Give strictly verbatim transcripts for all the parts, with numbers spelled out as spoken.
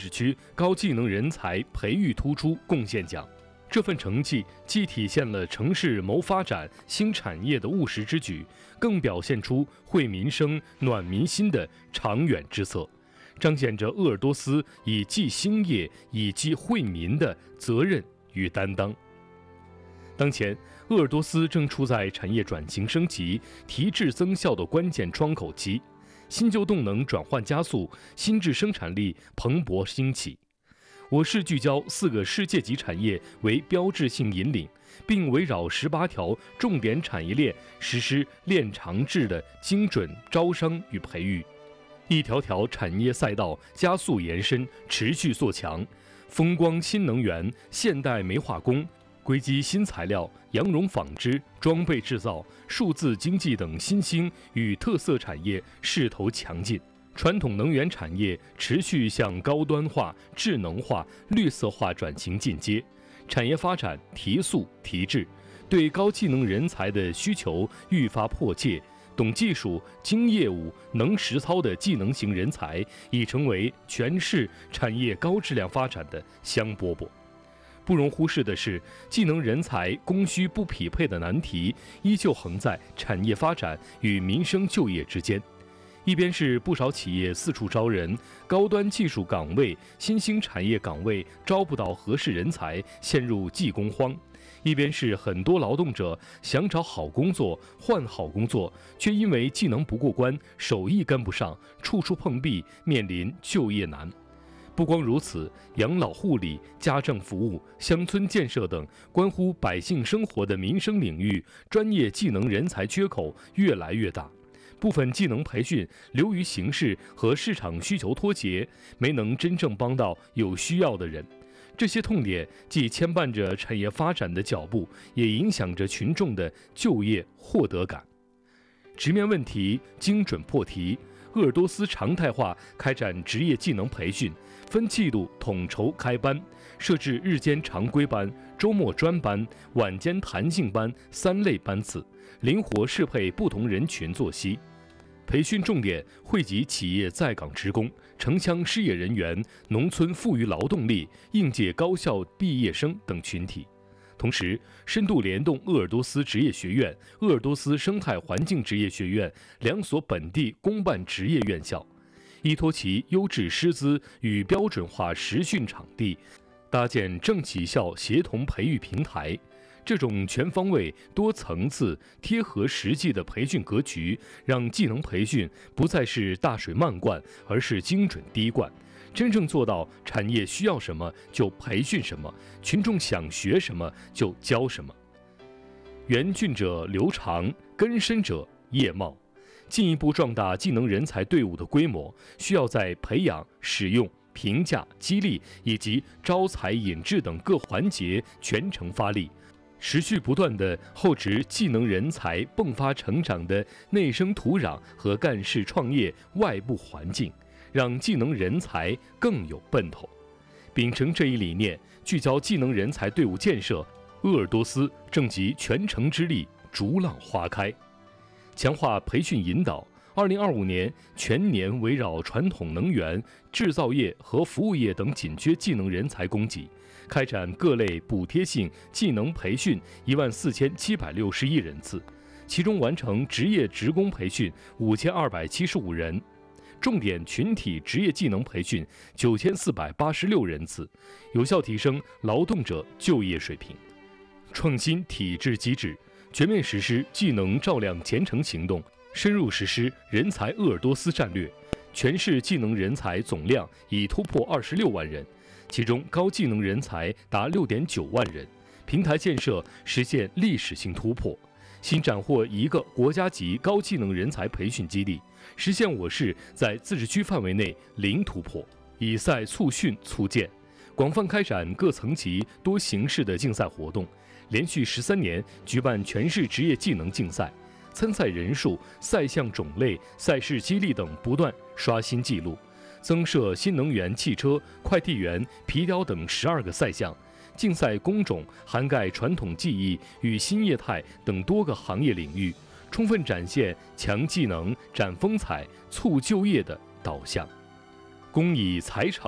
址区高技能人才培育突出贡献奖。这份成绩既体现了城市谋发展新产业的务实之举，更表现出惠民生、暖民心的长远之策，彰显着鄂尔多斯以继兴业、以继惠民的责任与担当。当前，鄂尔多斯正处在产业转型升级、提质增效的关键窗口期，新旧动能转换加速，新质生产力蓬勃兴起。我市聚焦四个世界级产业为标志性引领，并围绕十八条重点产业链实施链长制的精准招商与培育，一条条产业赛道加速延伸，持续做强。风光新能源、现代煤化工、硅基新材料、羊绒纺织、装备制造、数字经济等新兴与特色产业势头强劲。传统能源产业持续向高端化、智能化、绿色化转型进阶，产业发展提速提质，对高技能人才的需求愈发迫切。懂技术、精业务、能实操的技能型人才已成为全市产业高质量发展的香饽饽。不容忽视的是，技能人才供需不匹配的难题依旧横在产业发展与民生就业之间。一边是不少企业四处招人，高端技术岗位、新兴产业岗位招不到合适人才，陷入技工荒；一边是很多劳动者想找好工作、换好工作，却因为技能不过关、手艺跟不上，处处碰壁，面临就业难。不光如此，养老护理、家政服务、乡村建设等关乎百姓生活的民生领域，专业技能人才缺口越来越大。部分技能培训流于形式和市场需求脱节，没能真正帮到有需要的人。这些痛点既牵绊着产业发展的脚步，也影响着群众的就业获得感。直面问题，精准破题。鄂尔多斯常态化开展职业技能培训，分季度统筹开班，设置日间常规班、周末专班、晚间弹性班三类班次，灵活适配不同人群作息。培训重点惠及企业在岗职工、城乡失业人员、农村富余劳动力、应届高校毕业生等群体。同时，深度联动鄂尔多斯职业学院、鄂尔多斯生态环境职业学院两所本地公办职业院校，依托其优质师资与标准化实训场地，搭建政企校协同培育平台。这种全方位、多层次、贴合实际的培训格局，让技能培训不再是大水漫灌，而是精准滴灌，真正做到产业需要什么就培训什么，群众想学什么就教什么。园峻者流长，根深者业茂。进一步壮大技能人才队伍的规模，需要在培养、使用、评价、激励以及招才引智等各环节全程发力，持续不断地厚植技能人才迸发成长的内生土壤和干事创业外部环境，让技能人才更有奔头。秉承这一理念，聚焦技能人才队伍建设，鄂尔多斯正集全城之力，逐浪花开，强化培训引导。二零二五年全年围绕传统能源、制造业和服务业等紧缺技能人才供给，开展各类补贴性技能培训一万四千七百六十一人次，其中完成职业职工培训五千二百七十五人，重点群体职业技能培训九千四百八十六人次，有效提升劳动者就业水平。创新体制机制，全面实施技能照亮前程行动，深入实施人才鄂尔多斯战略，全市技能人才总量已突破二十六万人，其中高技能人才达六点九万人，平台建设实现历史性突破。新斩获一个国家级高技能人才培训基地，实现我市在自治区范围内零突破。以赛促训促建，广泛开展各层级多形式的竞赛活动，连续十三年举办全市职业技能竞赛，参赛人数、赛项种类、赛事激励等不断刷新纪录，增设新能源汽车、快递员、皮雕等十二个赛项。竞赛工种涵盖传统技艺与新业态等多个行业领域，充分展现强技能、展风采、促就业的导向。工以才成，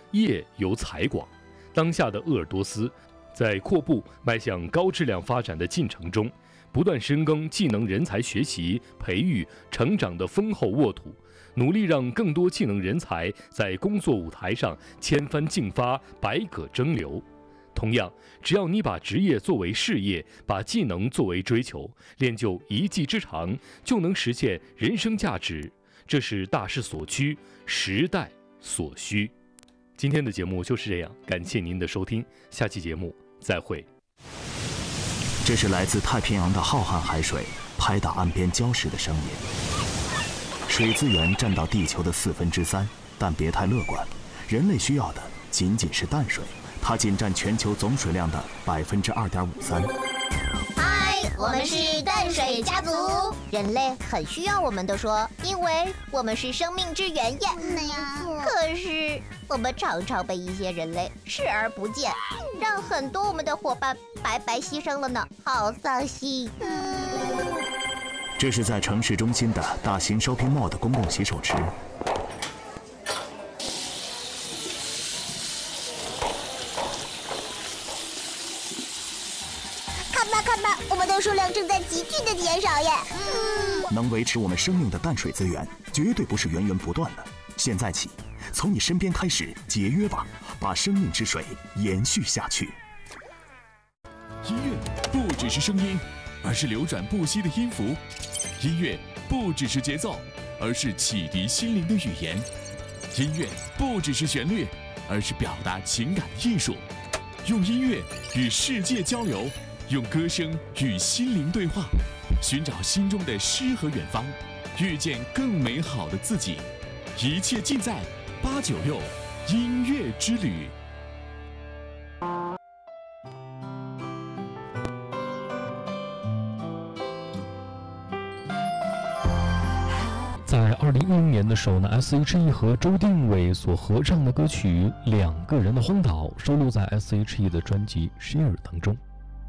业有才广。当下的鄂尔多斯在阔步迈向高质量发展的进程中，不断深耕技能人才学习、培育、成长的丰厚沃土，努力让更多技能人才在工作舞台上千帆竞发、百舸争流。同样，只要你把职业作为事业，把技能作为追求，练就一技之长，就能实现人生价值。这是大势所趋，时代所需。今天的节目就是这样，感谢您的收听，下期节目再会。 这是来自太平洋的浩瀚海水拍打岸边礁石的声音。水资源占到地球的四分之三，但别太乐观，人类需要的仅仅是淡水，它仅占全球总水量的百分之二点五三。 嗨，我们是淡水家族，人类很需要我们的说，因为我们是生命之源呀。 没错。 可是我们常常被一些人类视而不见，让很多我们的伙伴白白牺牲了呢，好伤心。嗯。 这是在城市中心的大型 shopping mall 的公共洗手池。 看吧看吧，我们的数量正在急剧的减少耶。 嗯，能维持我们生命的淡水资源，绝对不是源源不断的。现在起，从你身边开始节约吧，把生命之水延续下去。 音乐不只是声音，而是流转不息的音符；音乐不只是节奏，而是启迪心灵的语言；音乐不只是旋律，而是表达情感的艺术。用音乐与世界交流，用歌声与心灵对话，寻找心中的诗和远方，遇见更美好的自己。一切尽在八九六音乐之旅。 在二零一零年的时候呢 ，S H E 和周定伟所合唱的歌曲《两个人的荒岛》收录在 S H E 的专辑《Share》当中。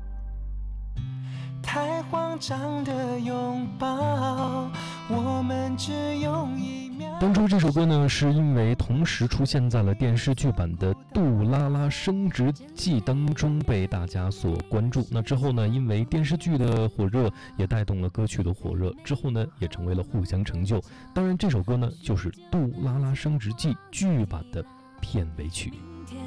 太慌张的拥抱，我们只用一秒。 当初这首歌呢，是因为同时出现在了电视剧版的《杜拉拉升职记》当中被大家所关注。那之后呢，因为电视剧的火热，也带动了歌曲的火热，之后呢，也成为了互相成就。当然，这首歌呢，就是《杜拉拉升职记》剧版的片尾曲。